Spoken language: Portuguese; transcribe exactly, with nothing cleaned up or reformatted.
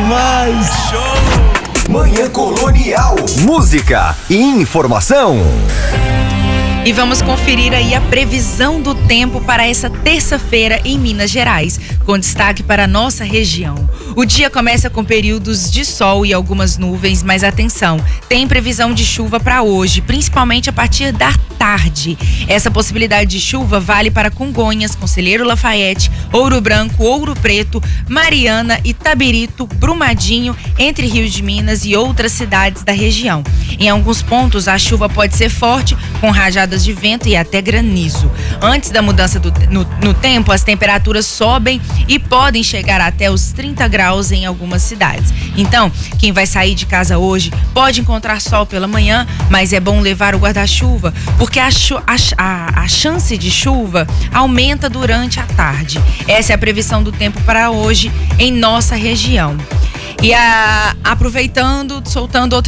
demais. Show! Manhã Colonial. Música e informação. E vamos conferir aí a previsão do tempo para essa terça-feira em Minas Gerais, com destaque para a nossa região. O dia começa com períodos de sol e algumas nuvens, mas atenção, tem previsão de chuva para hoje, principalmente a partir da tarde. Essa possibilidade de chuva vale para Congonhas, Conselheiro Lafayette, Ouro Branco, Ouro Preto, Mariana, Itabirito, Brumadinho, Entre Rios de Minas e outras cidades da região. Em alguns pontos, a chuva pode ser forte, com rajadas de vento e até granizo. Antes da mudança do, no, no tempo, as temperaturas sobem e podem chegar até os trinta graus em algumas cidades. Então, quem vai sair de casa hoje pode encontrar sol pela manhã, mas é bom levar o guarda-chuva, porque a, a, a, a chance de chuva aumenta durante a tarde. Essa é a previsão do tempo para hoje em nossa região. E a, aproveitando, soltando outro